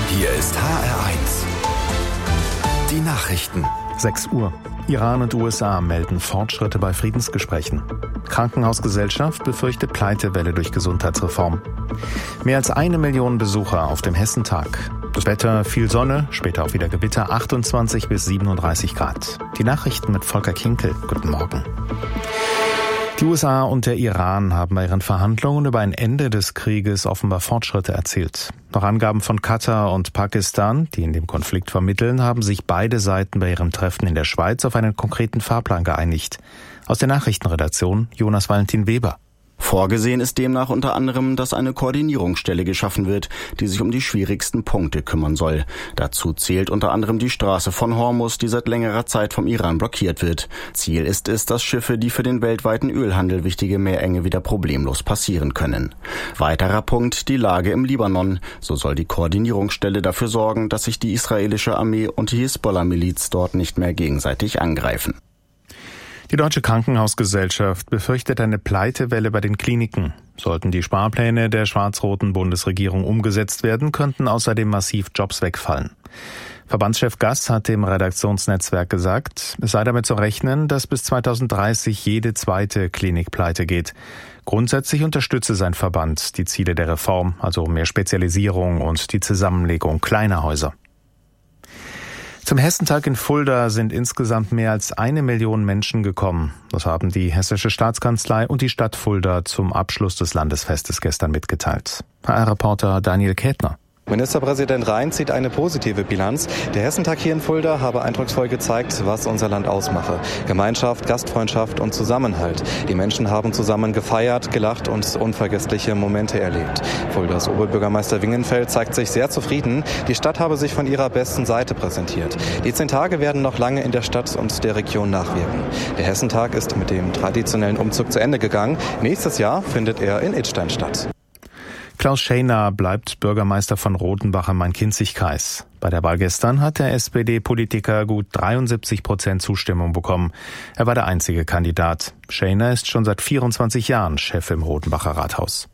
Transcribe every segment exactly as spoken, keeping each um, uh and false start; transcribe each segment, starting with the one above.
Hier ist H R eins. Die Nachrichten. sechs Uhr. Iran und U S A melden Fortschritte bei Friedensgesprächen. Krankenhausgesellschaft befürchtet Pleitewelle durch Gesundheitsreform. Mehr als eine Million Besucher auf dem Hessentag. Das Wetter, viel Sonne, später auch wieder Gewitter, achtundzwanzig bis siebenunddreißig Grad. Die Nachrichten mit Volker Kinkel. Guten Morgen. Die U S A und der Iran haben bei ihren Verhandlungen über ein Ende des Krieges offenbar Fortschritte erzielt. Nach Angaben von Katar und Pakistan, die in dem Konflikt vermitteln, haben sich beide Seiten bei ihrem Treffen in der Schweiz auf einen konkreten Fahrplan geeinigt. Aus der Nachrichtenredaktion Jonas Valentin Weber. Vorgesehen ist demnach unter anderem, dass eine Koordinierungsstelle geschaffen wird, die sich um die schwierigsten Punkte kümmern soll. Dazu zählt unter anderem die Straße von Hormuz, die seit längerer Zeit vom Iran blockiert wird. Ziel ist es, dass Schiffe, die für den weltweiten Ölhandel wichtige Meerenge wieder problemlos passieren können. Weiterer Punkt, die Lage im Libanon. So soll die Koordinierungsstelle dafür sorgen, dass sich die israelische Armee und die Hisbollah-Miliz dort nicht mehr gegenseitig angreifen. Die Deutsche Krankenhausgesellschaft befürchtet eine Pleitewelle bei den Kliniken. Sollten die Sparpläne der schwarz-roten Bundesregierung umgesetzt werden, könnten außerdem massiv Jobs wegfallen. Verbandschef Gass hat dem Redaktionsnetzwerk gesagt, es sei damit zu rechnen, dass bis zweitausenddreißig jede zweite Klinik pleite geht. Grundsätzlich unterstütze sein Verband die Ziele der Reform, also mehr Spezialisierung und die Zusammenlegung kleiner Häuser. Zum Hessentag in Fulda sind insgesamt mehr als eine Million Menschen gekommen. Das haben die Hessische Staatskanzlei und die Stadt Fulda zum Abschluss des Landesfestes gestern mitgeteilt. H R-Reporter Daniel Kätner. Ministerpräsident Rhein zieht eine positive Bilanz. Der Hessentag hier in Fulda habe eindrucksvoll gezeigt, was unser Land ausmache. Gemeinschaft, Gastfreundschaft und Zusammenhalt. Die Menschen haben zusammen gefeiert, gelacht und unvergessliche Momente erlebt. Fuldas Oberbürgermeister Wingenfeld zeigt sich sehr zufrieden. Die Stadt habe sich von ihrer besten Seite präsentiert. Die zehn Tage werden noch lange in der Stadt und der Region nachwirken. Der Hessentag ist mit dem traditionellen Umzug zu Ende gegangen. Nächstes Jahr findet er in Idstein statt. Klaus Schäner bleibt Bürgermeister von Rotenbach im Main-Kinzig-Kreis. Bei der Wahl gestern hat der S P D-Politiker gut dreiundsiebzig Prozent Zustimmung bekommen. Er war der einzige Kandidat. Schäner ist schon seit vierundzwanzig Jahren Chef im Rotenbacher Rathaus.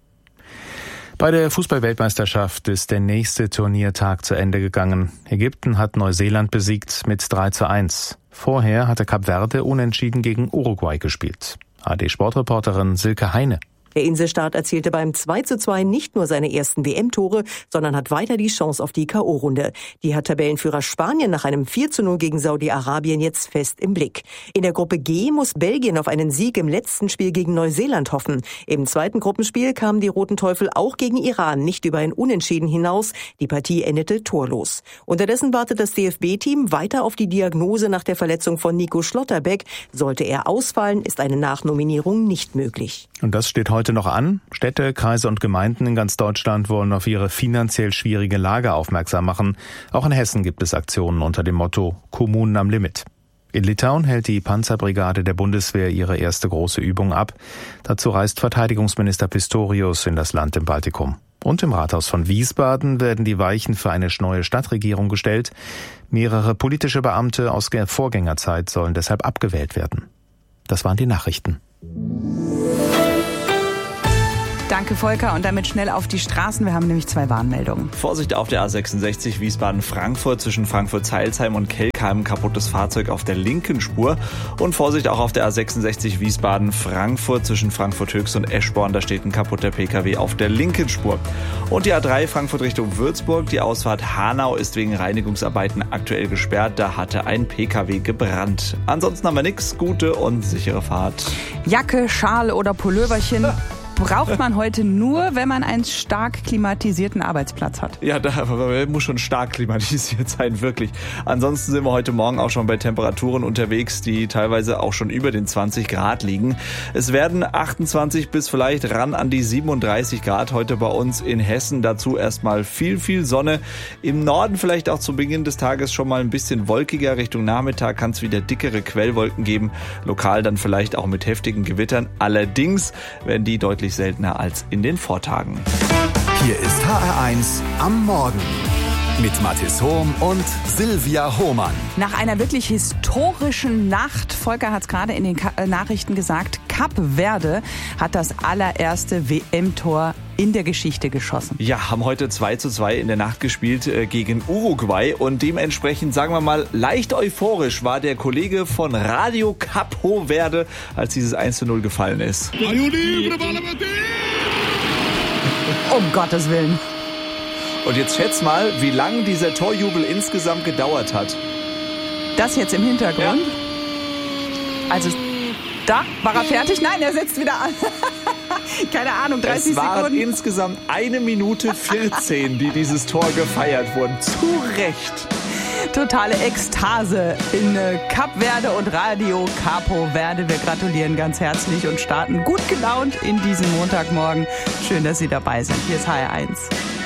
Bei der Fußball-Weltmeisterschaft ist der nächste Turniertag zu Ende gegangen. Ägypten hat Neuseeland besiegt mit drei zu eins. Vorher hatte Kap Verde unentschieden gegen Uruguay gespielt. A R D-Sportreporterin Silke Heine. Der Inselstaat erzielte beim zwei zu zwei nicht nur seine ersten W M-Tore, sondern hat weiter die Chance auf die K O-Runde. Die hat Tabellenführer Spanien nach einem vier zu null gegen Saudi-Arabien jetzt fest im Blick. In der Gruppe G muss Belgien auf einen Sieg im letzten Spiel gegen Neuseeland hoffen. Im zweiten Gruppenspiel kamen die Roten Teufel auch gegen Iran nicht über ein Unentschieden hinaus. Die Partie endete torlos. Unterdessen wartet das D F B-Team weiter auf die Diagnose nach der Verletzung von Nico Schlotterbeck. Sollte er ausfallen, ist eine Nachnominierung nicht möglich. Und das steht heute noch an. Städte, Kreise und Gemeinden in ganz Deutschland wollen auf ihre finanziell schwierige Lage aufmerksam machen. Auch in Hessen gibt es Aktionen unter dem Motto Kommunen am Limit. In Litauen hält die Panzerbrigade der Bundeswehr ihre erste große Übung ab. Dazu reist Verteidigungsminister Pistorius in das Land im Baltikum. Und im Rathaus von Wiesbaden werden die Weichen für eine neue Stadtregierung gestellt. Mehrere politische Beamte aus der Vorgängerzeit sollen deshalb abgewählt werden. Das waren die Nachrichten. Danke, Volker. Und damit schnell auf die Straßen. Wir haben nämlich zwei Warnmeldungen. Vorsicht auf der A sechsundsechzig Wiesbaden-Frankfurt zwischen Frankfurt-Zeilsheim und Kelkheim. Kaputtes Fahrzeug auf der linken Spur. Und Vorsicht auch auf der A sechsundsechzig Wiesbaden-Frankfurt zwischen Frankfurt-Höchst und Eschborn. Da steht ein kaputter P K W auf der linken Spur. Und die A drei Frankfurt Richtung Würzburg. Die Ausfahrt Hanau ist wegen Reinigungsarbeiten aktuell gesperrt. Da hatte ein P K W gebrannt. Ansonsten haben wir nichts. Gute und sichere Fahrt. Jacke, Schal oder Pulloverchen braucht man heute nur, wenn man einen stark klimatisierten Arbeitsplatz hat. Ja, da muss schon stark klimatisiert sein, wirklich. Ansonsten sind wir heute Morgen auch schon bei Temperaturen unterwegs, die teilweise auch schon über den zwanzig Grad liegen. Es werden achtundzwanzig bis vielleicht ran an die siebenunddreißig Grad heute bei uns in Hessen. Dazu erstmal viel, viel Sonne. Im Norden vielleicht auch zu Beginn des Tages schon mal ein bisschen wolkiger. Richtung Nachmittag kann es wieder dickere Quellwolken geben. Lokal dann vielleicht auch mit heftigen Gewittern. Allerdings werden die deutlich seltener als in den Vortagen. Hier ist H R eins am Morgen mit Mathis Hohm und Silvia Hohmann. Nach einer wirklich historischen Nacht, Volker hat es gerade in den Ka- Nachrichten gesagt, Kap Verde hat das allererste W M-Tor in der Geschichte geschossen. Ja, haben heute zwei zu zwei in der Nacht gespielt äh, gegen Uruguay und dementsprechend, sagen wir mal, leicht euphorisch war der Kollege von Radio Capo Verde, als dieses eins zu null gefallen ist. Um Gottes Willen. Und jetzt schätz mal, wie lang dieser Torjubel insgesamt gedauert hat. Das jetzt im Hintergrund? Ja. Also, da war er fertig? Nein, er setzt wieder an. Keine Ahnung, dreißig es waren Sekunden. insgesamt eine Minute vierzehn, die dieses Tor gefeiert wurden. Zu Recht. Totale Ekstase in Cap Verde und Radio Capo Verde. Wir gratulieren ganz herzlich und starten gut gelaunt in diesen Montagmorgen. Schön, dass Sie dabei sind. Hier ist H R eins.